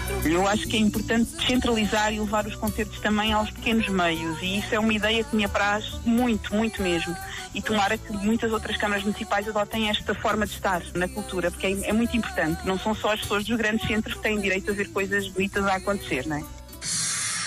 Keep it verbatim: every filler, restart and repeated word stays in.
Eu acho que é importante descentralizar e levar os concertos também aos pequenos meios, e isso é uma ideia que me apraz muito, muito mesmo. E tomara que muitas outras câmaras municipais adotem esta forma de estar na cultura, porque é, é muito importante. Não são só as pessoas dos grandes centros que têm direito a ver coisas bonitas a acontecer, não é?